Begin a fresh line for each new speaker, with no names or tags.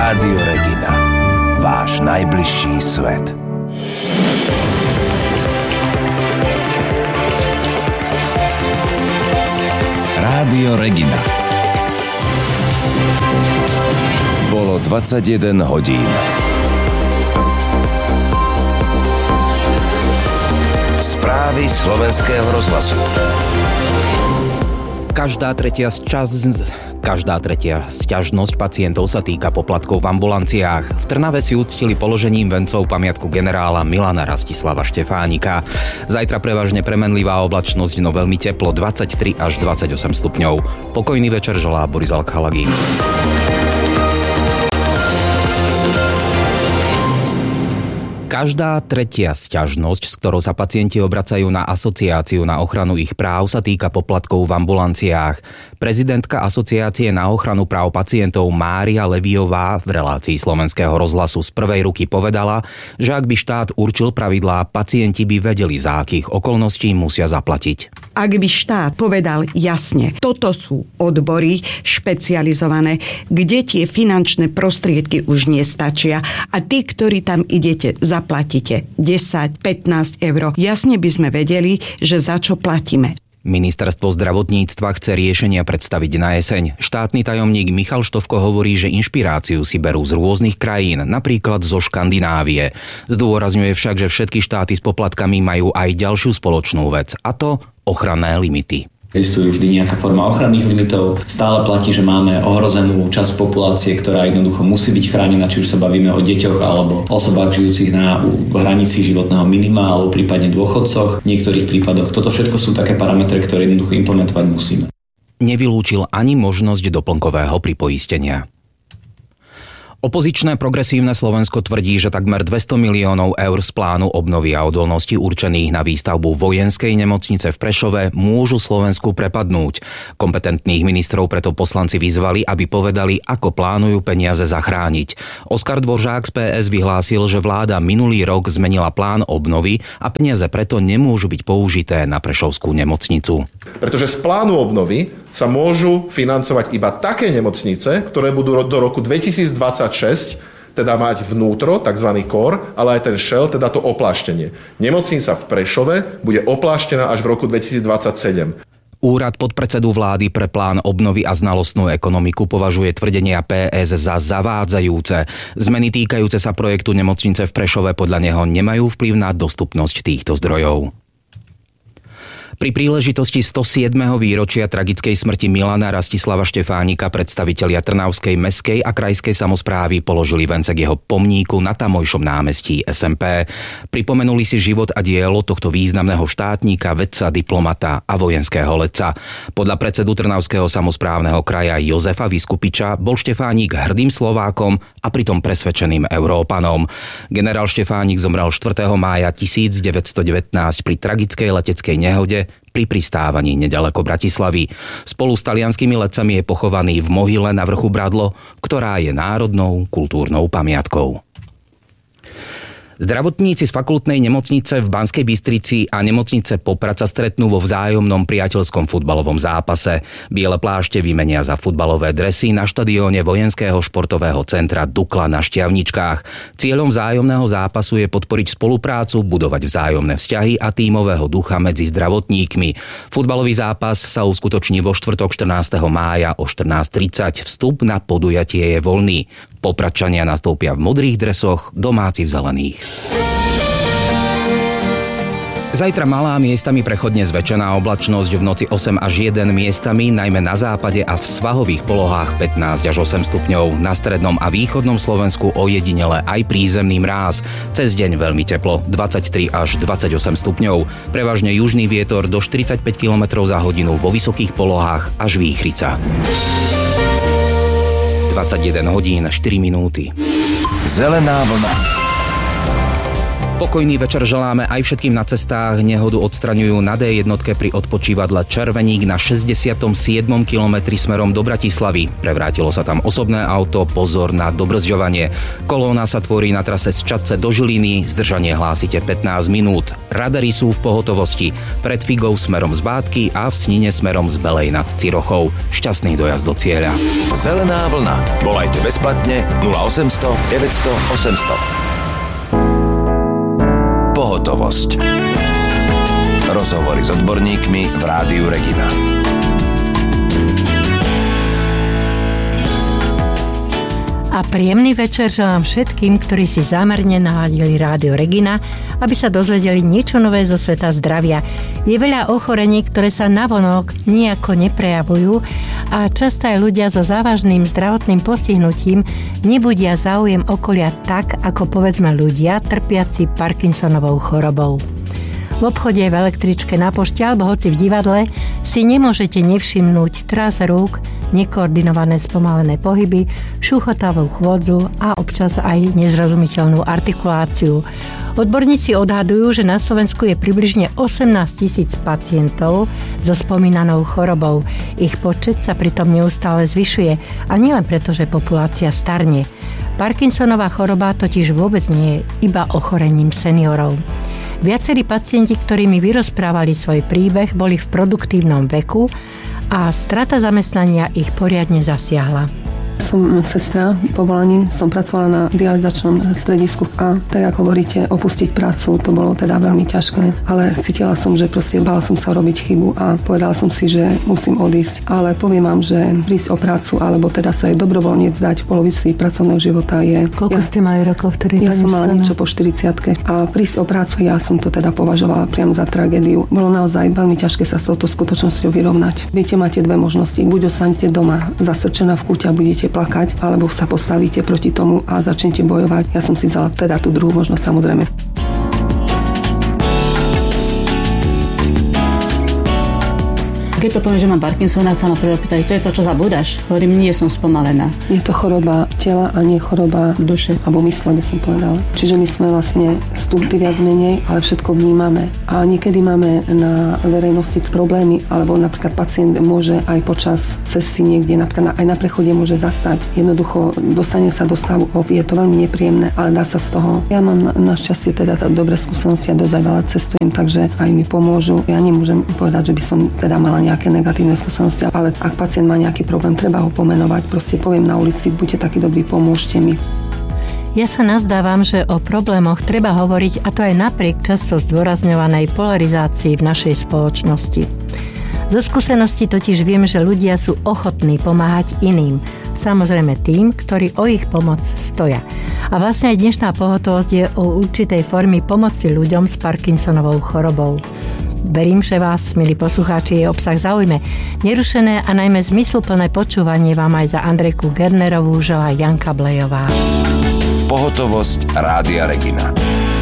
Rádio Regina. Váš najbližší svet. Rádio Regina. Bolo 21 hodín. Správy slovenského rozhlasu.
Každá tretia sťažnosť pacientov sa týka poplatkov v ambulanciách. V Trnave si uctili položením vencov pamiatku generála Milana Rastislava Štefánika. Zajtra prevažne premenlivá oblačnosť, no veľmi teplo, 23 až 28 stupňov. Pokojný večer želá Boris Alkhalagí. Každá tretia sťažnosť, s ktorou sa pacienti obracajú na asociáciu na ochranu ich práv, sa týka poplatkov v ambulanciách. Prezidentka asociácie na ochranu práv pacientov Mária Leviová v relácii slovenského rozhlasu z prvej ruky povedala, že ak by štát určil pravidlá, pacienti by vedeli, za akých okolností musia zaplatiť.
Ak by štát povedal jasne, toto sú odbory špecializované, kde tie finančné prostriedky už nestačia a tí, ktorí tam idete, zaplatíte 10-15 eur. Jasne by sme vedeli, že za čo platíme.
Ministerstvo zdravotníctva chce riešenia predstaviť na jeseň. Štátny tajomník Michal Štovko hovorí, že inšpiráciu si berú z rôznych krajín, napríklad zo Škandinávie. Zdôrazňuje však, že všetky štáty s poplatkami majú aj ďalšiu spoločnú vec, a to ochranné limity.
Existujú vždy nejaká forma ochranných limitov. Stále platí, že máme ohrozenú časť populácie, ktorá jednoducho musí byť chránená, či už sa bavíme o deťoch alebo osobách žijúcich na hranici životného minima alebo prípadne dôchodcoch. V niektorých prípadoch toto všetko sú také parametre, ktoré jednoducho implementovať musíme.
Nevylúčil ani možnosť doplnkového pripoistenia. Opozičné Progresívne Slovensko tvrdí, že takmer 200 miliónov eur z plánu obnovy a odolnosti určených na výstavbu vojenskej nemocnice v Prešove môžu Slovensku prepadnúť. Kompetentných ministrov preto poslanci vyzvali, aby povedali, ako plánujú peniaze zachrániť. Oskar Dvoržák z PS vyhlásil, že vláda minulý rok zmenila plán obnovy a peniaze preto nemôžu byť použité na prešovskú nemocnicu.
Pretože z plánu obnovy sa môžu financovať iba také nemocnice, ktoré budú do roku 2026 teda mať vnútro, tzv. core, ale aj ten shell, teda to opláštenie. Nemocnica v Prešove bude opláštená až v roku 2027.
Úrad podpredsedu vlády pre plán obnovy a znalostnú ekonomiku považuje tvrdenia PS za zavádzajúce. Zmeny týkajúce sa projektu nemocnice v Prešove podľa neho nemajú vplyv na dostupnosť týchto zdrojov. Pri príležitosti 107. výročia tragickej smrti Milana Rastislava Štefánika predstavitelia Trnavskej mestskej a krajskej samosprávy položili vence k jeho pomníku na tamojšom námestí SMP. Pripomenuli si život a dielo tohto významného štátnika, vedca, diplomata a vojenského letca. Podľa predsedu Trnavského samosprávneho kraja Jozefa Vyskupiča bol Štefánik hrdým Slovákom a pritom presvedčeným Európanom. Generál Štefánik zomrel 4. mája 1919 pri tragickej leteckej nehode pri pristávaní nedaleko Bratislavy. Spolu s talianskými letcami je pochovaný v mohyle na vrchu Bradlo, ktorá je národnou kultúrnou pamiatkou. Zdravotníci z fakultnej nemocnice v Banskej Bystrici a nemocnice Poprad sa stretnú vo vzájomnom priateľskom futbalovom zápase. Biele plášte vymenia za futbalové dresy na štadióne Vojenského športového centra Dukla na Štiavničkách. Cieľom vzájomného zápasu je podporiť spoluprácu, budovať vzájomné vzťahy a tímového ducha medzi zdravotníkmi. Futbalový zápas sa uskutoční vo štvrtok 14. mája o 14:30. Vstup na podujatie je voľný. Popradčania nastúpia v modrých dresoch, domáci v zelených. Zajtra malá, miestami prechodne zväčšená oblačnosť, v noci 8 až 1 miestami, najmä na západe a v svahových polohách 15 až 8 stupňov. Na strednom a východnom Slovensku ojedinele aj prízemný mráz. Cez deň veľmi teplo, 23 až 28 stupňov. Prevažne južný vietor do 45 km za hodinu, vo vysokých polohách až výchrica. 21 hodín 4 minúty.
Zelená vlna.
Pokojný večer želáme aj všetkým na cestách. Nehodu odstraňujú na D1 pri odpočívadle Červeník na 67. kilometri smerom do Bratislavy. Prevrátilo sa tam osobné auto, pozor na dobrzďovanie. Kolóna sa tvorí na trase z Čadce do Žiliny, zdržanie hlásite 15 minút. Radary sú v pohotovosti pred Figou smerom z Bátky a v Snine smerom z Belej nad Cirochou. Šťastný dojazd do cieľa.
Zelená vlna. Volajte bezplatne 0800 900 800. Pohotovosť. Rozhovory s odborníkmi v Rádiu Regina.
A príjemný večer želám všetkým, ktorí si zámerne naladili Rádio Regina, aby sa dozvedeli niečo nové zo sveta zdravia. Je veľa ochorení, ktoré sa navonok nijako neprejavujú a často aj ľudia so závažným zdravotným postihnutím nebudia záujem okolia tak, ako povedzme ľudia trpiaci Parkinsonovou chorobou. V obchode, v električke, na pošte alebo hoci v divadle si nemôžete nevšimnúť trás rúk, nekoordinované spomalené pohyby, šúchotavú chôdzu a občas aj nezrozumiteľnú artikuláciu. Odborníci odhadujú, že na Slovensku je približne 18 000 pacientov so spomínanou chorobou. Ich počet sa pritom neustále zvyšuje a nielen preto, že populácia starne. Parkinsonová choroba totiž vôbec nie je iba ochorením seniorov. Viacerí pacienti, ktorí mi vyrozprávali svoj príbeh, boli v produktívnom veku a strata zamestnania ich poriadne zasiahla.
Som sestra povolaním, som pracovala na dializačnom stredisku a tak ako hovoríte, opustiť prácu, to bolo teda veľmi ťažké, ale cítila som, že proste bála som sa robiť chybu a povedala som si, že musím odísť, ale poviem vám, že prísť o prácu alebo teda sa aj dobrovoľne vzdať v polovici pracovného života je...
Koľko ste mali rokov vtedy?
Ja som mala niečo po 40-ke a prísť o prácu, ja som to teda považovala priam za tragédiu. Bolo naozaj veľmi ťažké sa s touto skutočnosťou vyrovnať. Viete, máte dve možnosti. Buď ostanete doma zastrčená v kúte a budete plakať, alebo sa postavíte proti tomu a začnete bojovať. Ja som si vzala teda tú druhú možnosť, samozrejme.
Keď to poviem, že mám Parkinsona, sa ma prvé pýtajú, to je to, čo zabúdaš? Hovorím, nie som spomalená.
Je to choroba tela a nie choroba duše, alebo mysle, by som povedala. Čiže my sme vlastne stúpli viac menej, ale všetko vnímame. A niekedy máme na verejnosti problémy, alebo napríklad pacient môže aj počas cesty niekde, napríklad aj na prechode môže zastať. Jednoducho dostane sa do stavu off, je to veľmi nepríjemné, ale dá sa z toho. Ja mám našťastie teda dobré skúsenosti a dosť veľa cestujem, takže aj mi pomôžu. Ja nemôžem povedať, že by som teda mala nejaké negatívne skúsenosti, ale ak pacient má nejaký problém, treba ho pomenovať. Proste poviem na ulici, buďte takí dobrí, pomôžte mi.
Ja sa nazdávam, že o problémoch treba hovoriť, a to aj napriek často zdôrazňovanej polarizácii v našej spoločnosti. Zo skúsenosti totiž viem, že ľudia sú ochotní pomáhať iným. Samozrejme tým, ktorí o ich pomoc stoja. A vlastne aj dnešná pohotovosť je o určitej formy pomoci ľuďom s Parkinsonovou chorobou. Verím, že vás, milí poslucháči, jej obsah zaujme. Nerušené a najmä zmysluplné počúvanie vám aj za Andrejku Gernerovú želá Janka Blejová.
Pohotovosť Rádia Regina.